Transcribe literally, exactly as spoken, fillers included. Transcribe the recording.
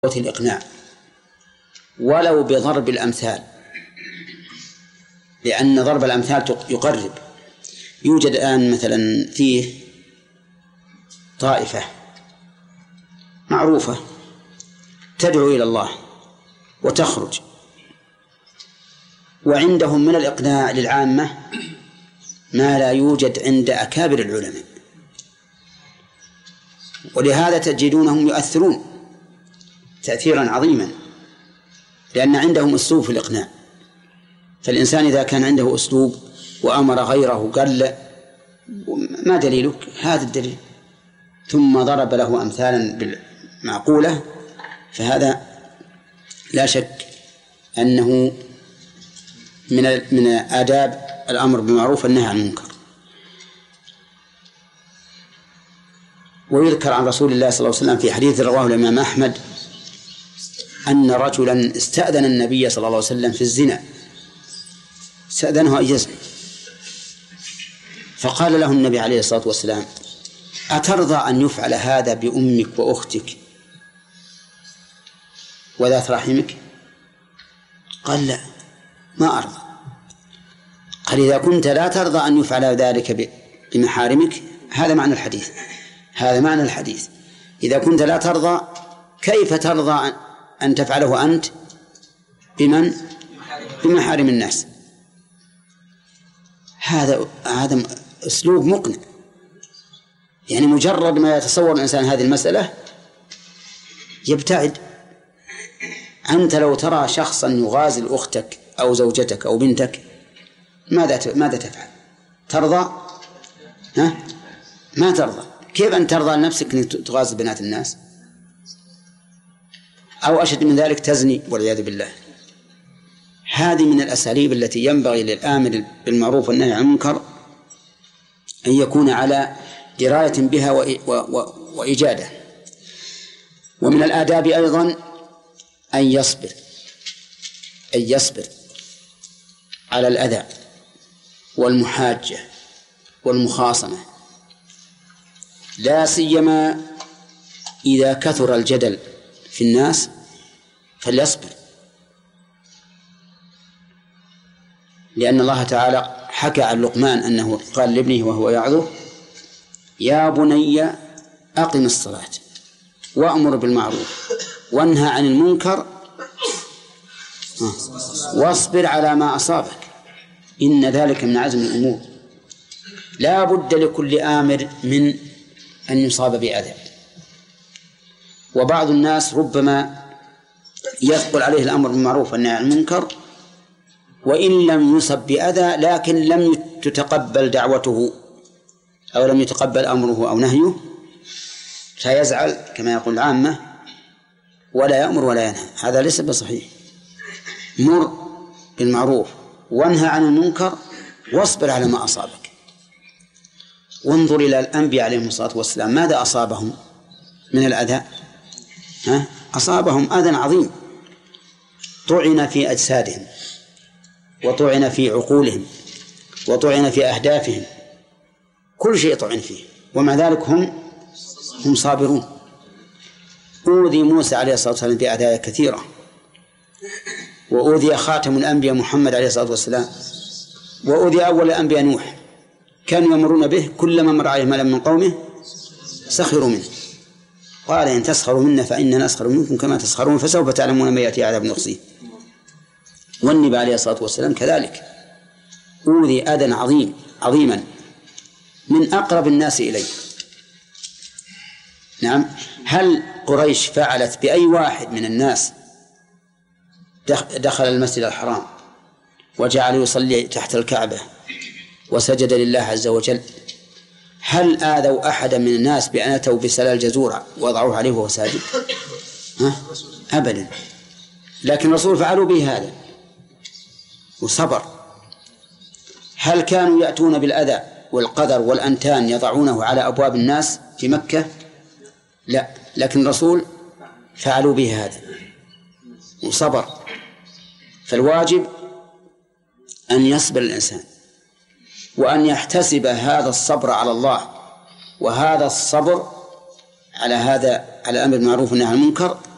الإقناع ولو بضرب الأمثال، لأن ضرب الأمثال يقرب. يوجد الآن مثلا فيه طائفة معروفة تدعو إلى الله وتخرج، وعندهم من الإقناع للعامة ما لا يوجد عند أكابر العلماء، ولهذا تجدونهم يؤثرون تأثيرا عظيما، لأن عندهم أسلوب في الإقناع. فالإنسان إذا كان عنده أسلوب وأمر غيره قال له ما دليلك؟ هذا الدليل، ثم ضرب له أمثالا بالمعقولة، فهذا لا شك أنه من من آداب الأمر بالمعروف والنهي عن المنكر. ويذكر عن رسول الله صلى الله عليه وسلم في حديث رواه الإمام أحمد أن رجلا استأذن النبي صلى الله عليه وسلم في الزنا، استأذنه أن يزني، فقال له النبي عليه الصلاة والسلام: أترضى أن يفعل هذا بأمك وأختك وذات رحمك؟ قال: لا، ما أرضى. قال: إذا كنت لا ترضى أن يفعل ذلك بمحارمك، هذا معنى الحديث، هذا معنى الحديث. إذا كنت لا ترضى، كيف ترضى أن تفعله أنت بمن؟ بمحارم الناس. هذا هذا أسلوب مقنع، يعني مجرد ما يتصور الإنسان هذه المسألة يبتعد. أنت لو ترى شخصا يغازل أختك أو زوجتك أو بنتك، ماذا ماذا تفعل؟ ترضى؟ ها؟ ما ترضى. كيف أن ترضى لنفسك أن تغازل بنات الناس؟ أو أشد من ذلك تزني والعياذ بالله. هذه من الأساليب التي ينبغي للآمر بالمعروف والنهي عن المنكر أن يكون على دراية بها وإجادة. ومن الآداب أيضا أن يصبر أن يصبر على الأذى والمحاجة والمخاصمة، لا سيما إذا كثر الجدل في الناس، فليصبر، لأن الله تعالى حكى عن لقمان أنه قال لابنه وهو يعظه: يا بني أقم الصلاة وأمر بالمعروف وانهى عن المنكر واصبر على ما أصابك إن ذلك من عزم الأمور. لا بد لكل آمر من أن يصاب بأذى، وبعض الناس ربما يثقل عليه الأمر بالمعروف والنهي عن المنكر وإن لم يصب بأذى، لكن لم تتقبل دعوته أو لم يتقبل أمره أو نهيه، فيزعل كما يقول العامة ولا يأمر ولا ينهى. هذا ليس بصحيح. مر بالمعروف وانهى عن المنكر واصبر على ما أصابك. وانظر إلى الأنبياء عليهم الصلاة والسلام، ماذا أصابهم من الأذى؟ ها؟ أصابهم أذى عظيم، طعن في أجسادهم وطعن في عقولهم وطعن في أهدافهم، كل شيء طعن فيه، ومع ذلك هم هم صابرون. أوذي موسى عليه الصلاة والسلام بأذى كثيرة، وأوذي خاتم الأنبياء محمد عليه الصلاة والسلام، وأوذي أول الأنبياء نوح، كانوا يمرون به كلما مر عليه ملأ من قومه سخروا منه، قال: إن تسخروا منا فإننا نسخر منكم كما تسخرون فسوف تعلمون ما يأتي عذاب يخزيه. والنبي عليه الصلاة والسلام كذلك أوذي أذى عظيم عظيما من أقرب الناس إليه. نعم. هل قريش فعلت بأي واحد من الناس دخل المسجد الحرام وجعل يصلي تحت الكعبة وسجد لله عز وجل، هل آذوا أحدا من الناس بأن أتوا بسلال جزورة وضعوه عليه وهو ساجد؟ ها؟ أبدا. لكن الرسول فعلوا به هذا وصبر. هل كانوا يأتون بالأذى والقذر والأنتان يضعونه على أبواب الناس في مكة؟ لا، لكن الرسول فعلوا به هذا وصبر. فالواجب أن يصبر الإنسان وأن يحتسب هذا الصبر على الله، وهذا الصبر على هذا على الأمر بالمعروف والنهي عن المنكر